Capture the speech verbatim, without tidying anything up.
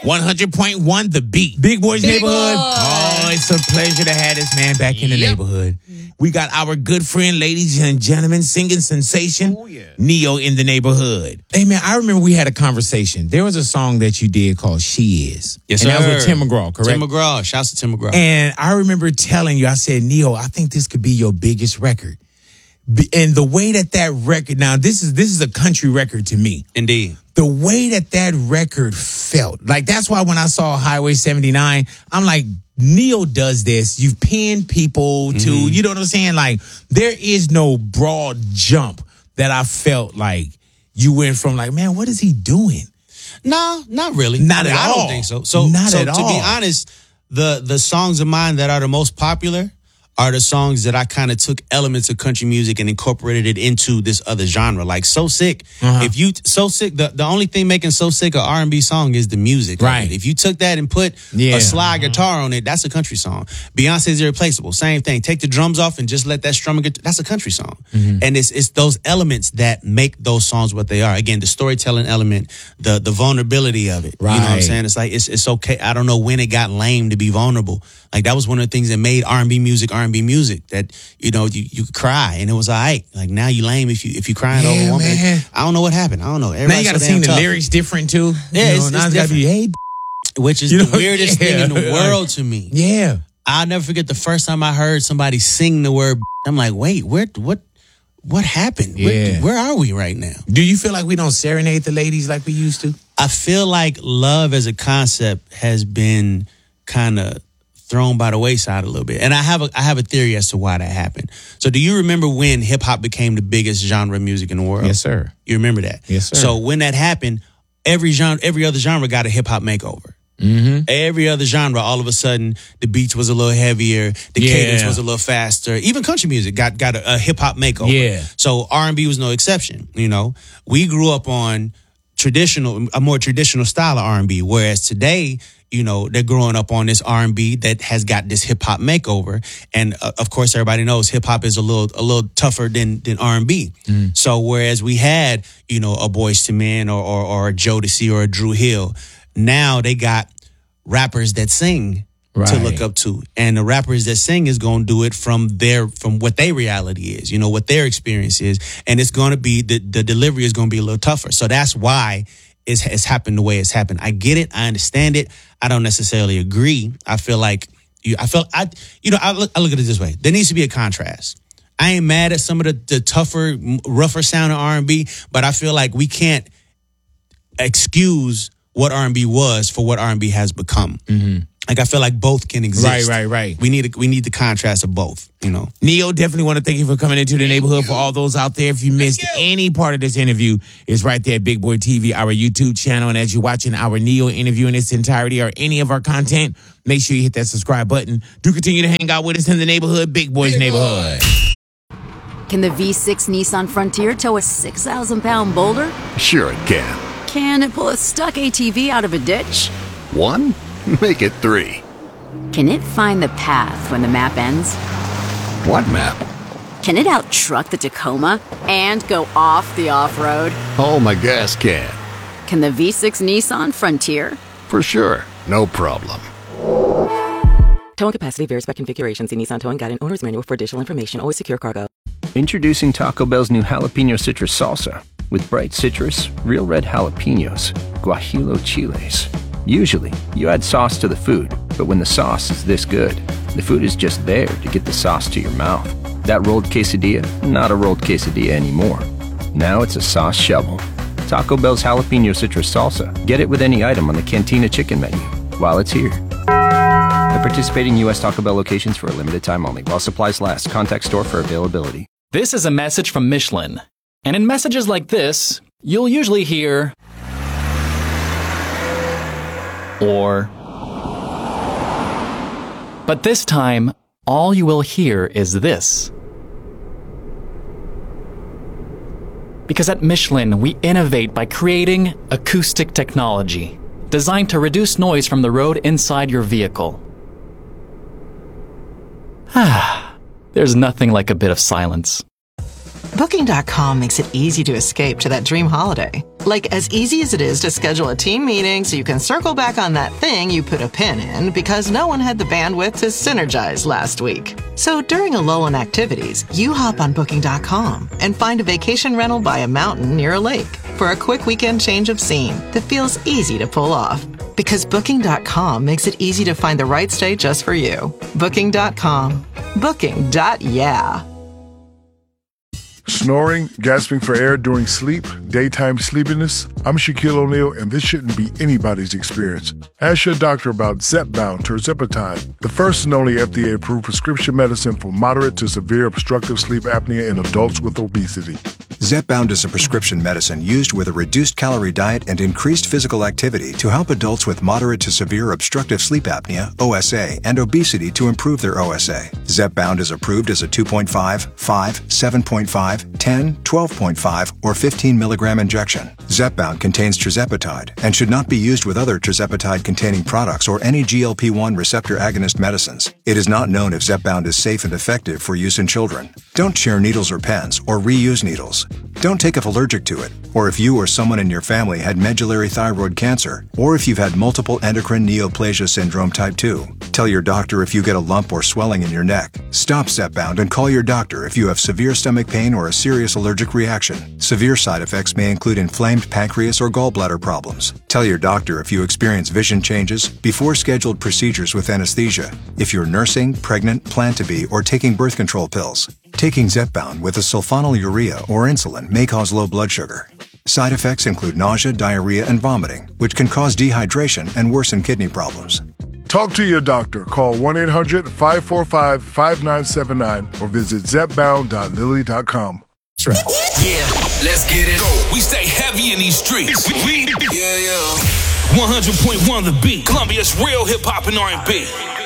one hundred point one The Beat. Big Boys Big Neighborhood. Boy. Oh, it's a pleasure to have this man back in the Yep. neighborhood. We got our good friend, ladies and gentlemen, singing sensation, Oh, yeah. Neo in the neighborhood. Hey, man, I remember we had a conversation. There was a song that you did called She Is. Yes, and sir. that was with Tim McGraw, correct? Tim McGraw. Shouts to Tim McGraw. And I remember telling you, I said, Neo, I think this could be your biggest record. Be- And the way that that record, now this is this is a country record to me. Indeed. The way that that record felt, like that's why when I saw Highway seventy-nine, I'm like, Neo does this. You've pinned people to, Mm-hmm. you know what I'm saying? Like there is no broad jump that I felt like you went from like, man, what is he doing? No, not really. Not I mean, at I all. don't think so. So, Not so at to all. be honest, the the songs of mine that are the most popular are the songs that I kind of took elements of country music and incorporated it into this other genre. Like So Sick. Uh-huh. If you So Sick, the, the only thing making So Sick a R and B song is the music. of Right. it. If you took that and put Yeah. a slide guitar on it, that's a country song. Beyonce's Irreplaceable. Same thing. Take the drums off and just let that strumming guitar. That's a country song. Mm-hmm. And it's it's those elements that make those songs what they are. Again, the storytelling element, the the vulnerability of it. You know what I'm Right. saying? It's like it's it's okay. I don't know when it got lame to be vulnerable. Like that was one of the things that made R and B music R and B music. That you know you you could cry and it was all right. Like now you lame if you if you crying Yeah, over a woman. man. I don't know what happened. I don't know. Now you Everybody's got to so sing damn the tough. lyrics different too. Yeah, You know, it's- now it's it's got to be, hey, which is You the know, weirdest yeah. thing in the world to me. yeah. I'll never forget the first time I heard somebody sing the word. I'm like, wait, where what what happened? Yeah. Where, where are we right now? Do you feel like we don't serenade the ladies like we used to? I feel like love as a concept has been kind of thrown by the wayside a little bit. And I have a I have a theory as to why that happened. So do you remember when hip hop became the biggest genre of music in the world? Yes, sir. You remember that? Yes, sir. So when that happened, every genre every other genre got a hip hop makeover. Mm-hmm. Every other genre, all of a sudden, the beats was a little heavier, the Yeah. cadence was a little faster. Even country music got got a, a hip hop makeover. Yeah. So R and B was no exception. You know, we grew up on traditional, a more traditional style of R and B, whereas today, you know, they're growing up on this R and B that has got this hip hop makeover. And uh, of course, everybody knows hip hop is a little a little tougher than than R and B. Mm. So whereas we had, you know, a Boyz two Men or or, or a Jodeci or a Drew Hill, now they got rappers that sing to Right. look up to, and the rappers that sing is going to do it from their from what their reality is, you know, what their experience is, and it's going to be the the delivery is going to be a little tougher. So that's why it's, it's happened the way it's happened. I get it, I understand it. I don't necessarily agree. I feel like you. I feel I. You know, I look. I look at it this way. There needs to be a contrast. I ain't mad at some of the, the tougher, rougher sounding R and B, but I feel like we can't excuse what R and B was for what R and B has become. Mm-hmm. Like I feel like both can exist. Right, right, right. We need a, we need the contrast of both. You know. Neo, definitely want to thank you for coming into the neighborhood. For all those out there, if you missed any part of this interview, it's right there at Big Boy T V, our YouTube channel. And as you're watching our Neo interview in its entirety or any of our content, make sure you hit that subscribe button. Do continue to hang out with us in the neighborhood, Big Boy's neighborhood. Can the V six Nissan Frontier tow a six thousand pound boulder? Sure it can. Can it pull a stuck A T V out of a ditch? One? Make it three. Can it find the path when the map ends? What map? Can it out-truck the Tacoma and go off the off-road? Oh, my gas can. Can the V six Nissan Frontier? For sure. No problem. Towing capacity varies by configuration. See Nissan Towing Guide and Owner's Manual for additional information. Always secure cargo. Introducing Taco Bell's new jalapeno citrus salsa. With bright citrus, real red jalapenos, guajillo chiles. Usually, you add sauce to the food, but when the sauce is this good, the food is just there to get the sauce to your mouth. That rolled quesadilla, not a rolled quesadilla anymore. Now it's a sauce shovel. Taco Bell's jalapeno citrus salsa. Get it with any item on the Cantina chicken menu while it's here. At participating U S Taco Bell locations for a limited time only. While supplies last, contact store for availability. This is a message from Michelin. And in messages like this, you'll usually hear, or, but this time, all you will hear is this. Because at Michelin, we innovate by creating acoustic technology designed to reduce noise from the road inside your vehicle. Ah, there's nothing like a bit of silence. Booking dot com makes it easy to escape to that dream holiday. Like as easy as it is to schedule a team meeting so you can circle back on that thing you put a pin in because no one had the bandwidth to synergize last week. So during a lull in activities, you hop on Booking dot com and find a vacation rental by a mountain near a lake for a quick weekend change of scene that feels easy to pull off. Because Booking dot com makes it easy to find the right stay just for you. Booking dot com. Booking. Yeah. Snoring, gasping for air during sleep, daytime sleepiness? I'm Shaquille O'Neal, and this shouldn't be anybody's experience. Ask your doctor about Zepbound tirzepatide, the first and only F D A-approved prescription medicine for moderate to severe obstructive sleep apnea in adults with obesity. Zepbound is a prescription medicine used with a reduced calorie diet and increased physical activity to help adults with moderate to severe obstructive sleep apnea, O S A, and obesity to improve their O S A. Zepbound is approved as a two point five, five, seven point five, ten, twelve point five, or fifteen milligram injection. Zepbound contains tirzepatide and should not be used with other tirzepatide-containing products or any G L P one receptor agonist medicines. It is not known if Zepbound is safe and effective for use in children. Don't share needles or pens or reuse needles. Don't take if allergic to it, or if you or someone in your family had medullary thyroid cancer, or if you've had multiple endocrine neoplasia syndrome type two. Tell your doctor if you get a lump or swelling in your neck. Stop Zepbound and call your doctor if you have severe stomach pain or a serious allergic reaction. Severe side effects may include inflamed pancreas or gallbladder problems. Tell your doctor if you experience vision changes before scheduled procedures with anesthesia, if you're nursing, pregnant, plan to be, or taking birth control pills. Taking Zepbound with a sulfonylurea or insulin may cause low blood sugar. Side effects include nausea, diarrhea, and vomiting, which can cause dehydration and worsen kidney problems. Talk to your doctor. Call one eight hundred, five four five, five nine seven nine or visit zepbound dot lilly dot com. Yeah, let's get it. Go. We stay heavy in these streets. We, yeah, yeah. one hundred point one The Beat, Columbia's real hip hop and R and B.